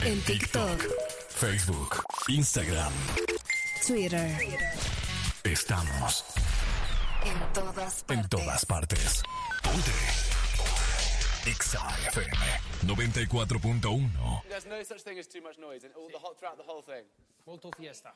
En TikTok, Facebook, Instagram, Twitter. Estamos En todas partes. en todas partes. Ponte Exa FM 94.1. There's no such thing as too much noise throughout the whole thing. Molto fiesta.